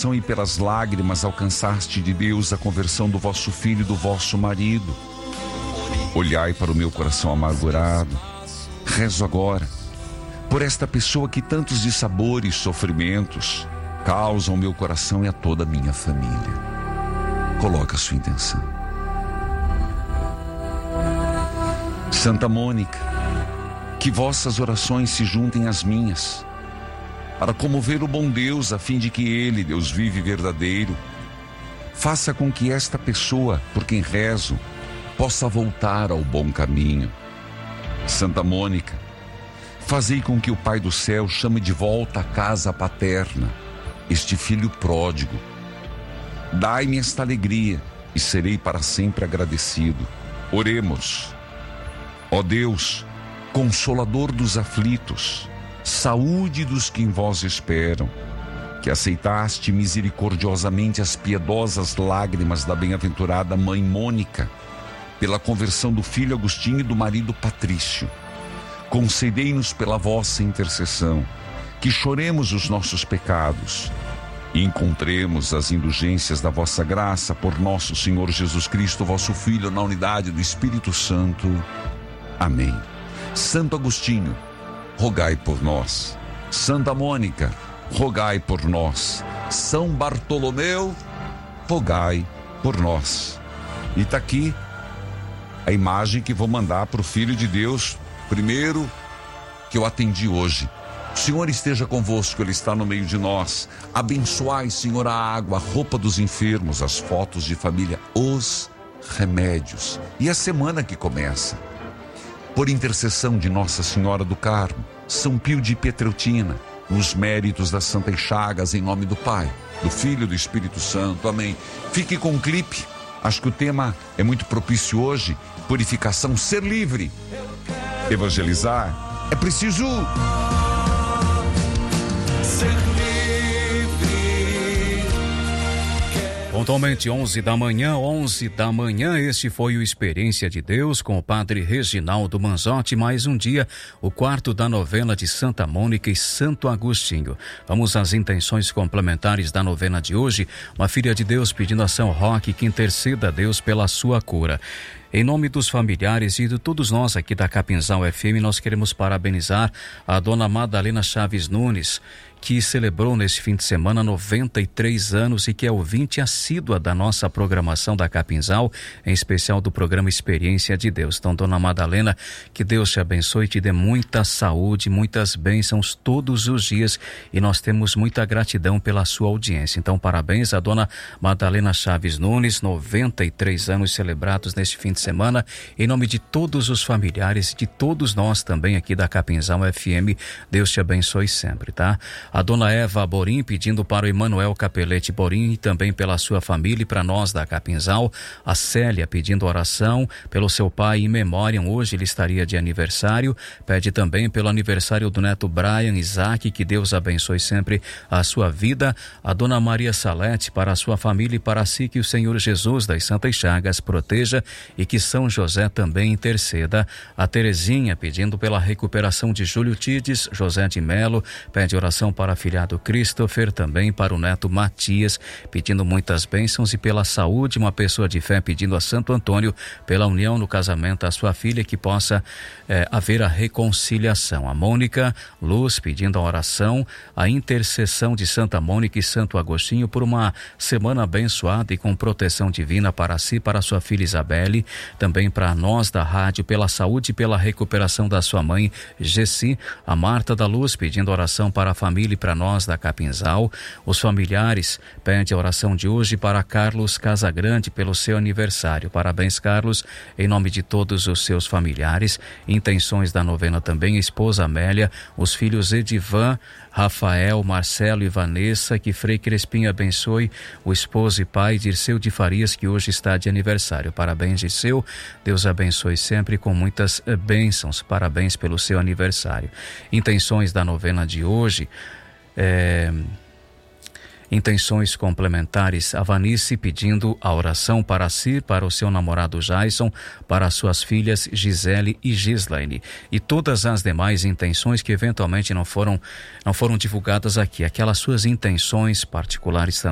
oração e pelas lágrimas alcançaste de Deus a conversão do vosso filho e do vosso marido. Olhai para o meu coração amargurado. Rezo agora por esta pessoa que tantos dissabores e sofrimentos causam ao meu coração e a toda a minha família. Coloca a sua intenção. Santa Mônica, que vossas orações se juntem às minhas, para comover o bom Deus, a fim de que Ele, Deus vivo e verdadeiro, faça com que esta pessoa, por quem rezo, possa voltar ao bom caminho. Santa Mônica, fazei com que o Pai do céu chame de volta à casa paterna este filho pródigo. Dai-me esta alegria e serei para sempre agradecido. Oremos. Ó Deus, Consolador dos aflitos, saúde dos que em vós esperam, que aceitaste misericordiosamente as piedosas lágrimas da bem-aventurada mãe Mônica, pela conversão do filho Agostinho e do marido Patrício. Concedei-nos pela vossa intercessão que choremos os nossos pecados e encontremos as indulgências da vossa graça por nosso Senhor Jesus Cristo, vosso Filho, na unidade do Espírito Santo. Amém. Santo Agostinho, rogai por nós. Santa Mônica, rogai por nós. São Bartolomeu, rogai por nós. E está aqui a imagem que vou mandar para o Filho de Deus, primeiro que eu atendi hoje. O Senhor esteja convosco, Ele está no meio de nós. Abençoai, Senhor, a água, a roupa dos enfermos, as fotos de família, os remédios. E a semana que começa, por intercessão de Nossa Senhora do Carmo, São Pio de Pietreutina, nos méritos das Santas Chagas, em nome do Pai, do Filho e do Espírito Santo. Amém. Fique com o clipe. Acho que o tema é muito propício hoje. Purificação, ser livre. Evangelizar é preciso ser livre. Pontualmente 11 da manhã, este foi o Experiência de Deus com o Padre Reginaldo Manzotti. Mais um dia, o quarto da novena de Santa Mônica e Santo Agostinho. Vamos às intenções complementares da novena de hoje. Uma filha de Deus pedindo a São Roque que interceda a Deus pela sua cura. Em nome dos familiares e de todos nós aqui da Capinzal FM, nós queremos parabenizar a dona Madalena Chaves Nunes, que celebrou nesse fim de semana 93 anos e que é ouvinte assídua da nossa programação da Capinzal, em especial do programa Experiência de Deus. Então, dona Madalena, que Deus te abençoe e te dê muita saúde, muitas bênçãos todos os dias, e nós temos muita gratidão pela sua audiência. Então, parabéns a dona Madalena Chaves Nunes, 93 anos celebrados neste fim de semana, em nome de todos os familiares e de todos nós também aqui da Capinzal FM. Deus te abençoe sempre, tá? A dona Eva Borim pedindo para o Emanuel Capelete Borim e também pela sua família e para nós da Capinzal. A Célia pedindo oração pelo seu pai em memória, hoje ele estaria de aniversário. Pede também pelo aniversário do neto Brian Isaac, que Deus abençoe sempre a sua vida. A dona Maria Salete para a sua família e para si, que o Senhor Jesus das Santas Chagas proteja e que São José também interceda. A Terezinha pedindo pela recuperação de Júlio Tides. José de Melo pede oração para o afilhado Christopher, também para o neto Matias, pedindo muitas bênçãos, e pela saúde, uma pessoa de fé pedindo a Santo Antônio pela união no casamento da sua filha, que possa haver a reconciliação. A Mônica Luz pedindo a oração, a intercessão de Santa Mônica e Santo Agostinho por uma semana abençoada e com proteção divina para si, para sua filha Isabelle, também para nós da rádio, pela saúde e pela recuperação da sua mãe Gessi. A Marta da Luz pedindo oração para a família e para nós da Capinzal. Os familiares pedem a oração de hoje para Carlos Casagrande pelo seu aniversário. Parabéns, Carlos, em nome de todos os seus familiares. Intenções da novena também, a esposa Amélia, os filhos Edivan, Rafael, Marcelo e Vanessa, que Frei Crespim abençoe o esposo e pai Dirceu de Farias, que hoje está de aniversário. Parabéns, Dirceu, Deus abençoe sempre com muitas bênçãos. Parabéns pelo seu aniversário. Intenções da novena de hoje, intenções complementares. A Vanice pedindo a oração para si, para o seu namorado Jason, para as suas filhas Gisele e Gislaine, e todas as demais intenções que eventualmente não foram divulgadas aqui, aquelas suas intenções particulares também